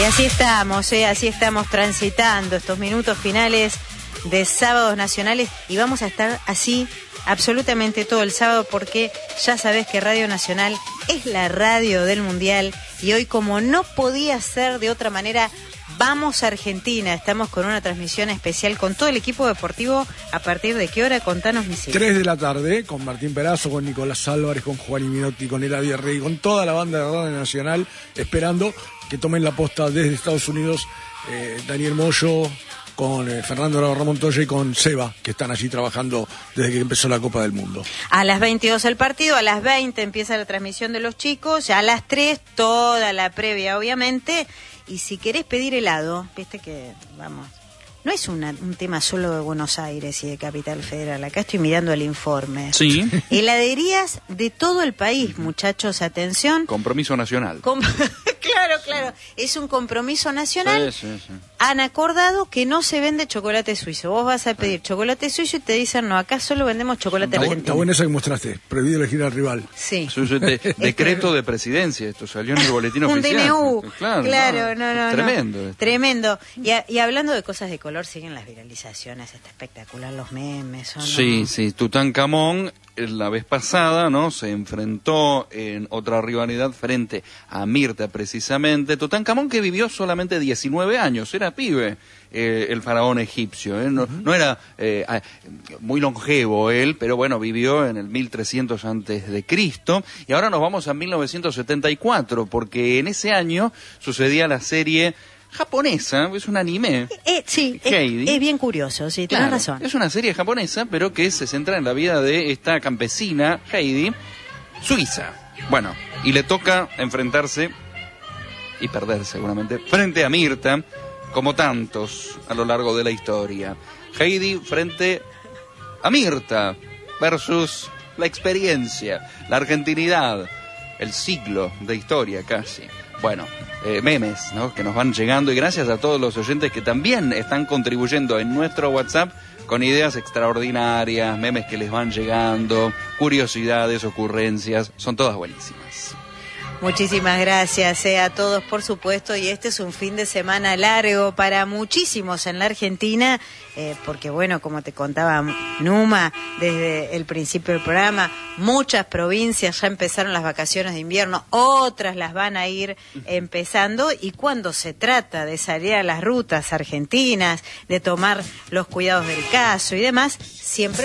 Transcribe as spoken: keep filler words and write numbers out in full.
Y así estamos, ¿eh? Así estamos transitando estos minutos finales de Sábados Nacionales y vamos a estar así absolutamente todo el sábado porque ya sabés que Radio Nacional es la radio del Mundial y hoy, como no podía ser de otra manera, vamos a Argentina. Estamos con una transmisión especial con todo el equipo deportivo. ¿A partir de qué hora? Contanos, Misil. Tres de la tarde, con Martín Perazo, con Nicolás Álvarez, con Juan Minotti, con Eladia Rey, con toda la banda de Radio Nacional, esperando que tomen la posta desde Estados Unidos eh, Daniel Moyo, con eh, Fernando Ramón Toya y con Seba, que están allí trabajando desde que empezó la Copa del Mundo. A las veintidós el partido, a las veinte empieza la transmisión de los chicos, a las tres toda la previa, obviamente. Y si querés pedir helado, viste que, vamos, no es una, un tema solo de Buenos Aires y de Capital Federal. Acá estoy mirando el informe. Sí. Heladerías de todo el país, muchachos, atención. Compromiso nacional. Com claro, claro. Es un compromiso nacional. Sí, sí, sí. Han acordado que no se vende chocolate suizo. Vos vas a pedir chocolate suizo y te dicen, no, acá solo vendemos chocolate Está, argentino. está buena esa que mostraste. Prohibido elegir al rival. Sí. Su, su, de, decreto de presidencia. Esto salió en el boletín un oficial. D N U. Claro, claro, no, no, no. Tremendo. No. Tremendo. Y, a, y hablando de cosas de color, siguen las viralizaciones. Está espectacular, los memes. ¿O no? Sí, sí. Tutankamón, la vez pasada, ¿no? Se enfrentó en otra rivalidad frente a Mirta, precisamente. Tutankamón, que vivió solamente diecinueve años, era pibe. Eh, el faraón egipcio, ¿eh? no, uh-huh. no era eh, muy longevo él, pero bueno, vivió en el mil trescientos antes de Cristo, y ahora nos vamos a mil novecientos setenta y cuatro, porque en ese año sucedía la serie japonesa, es un anime. Eh, sí, es, es bien curioso, sí, claro, tenés razón. Es una serie japonesa, pero que se centra en la vida de esta campesina, Heidi, suiza. Bueno, y le toca enfrentarse, y perder seguramente, frente a Mirta, como tantos a lo largo de la historia. Heidi frente a Mirta versus la experiencia, la argentinidad, el siglo de historia casi. Bueno, eh, memes, ¿no?, que nos van llegando, y gracias a todos los oyentes que también están contribuyendo en nuestro WhatsApp con ideas extraordinarias, memes que les van llegando, curiosidades, ocurrencias, son todas buenísimas. Muchísimas gracias eh, a todos, por supuesto, y este es un fin de semana largo para muchísimos en la Argentina, eh, porque bueno, como te contaba Numa desde el principio del programa, muchas provincias ya empezaron las vacaciones de invierno, otras las van a ir empezando, y cuando se trata de salir a las rutas argentinas, de tomar los cuidados del caso y demás, siempre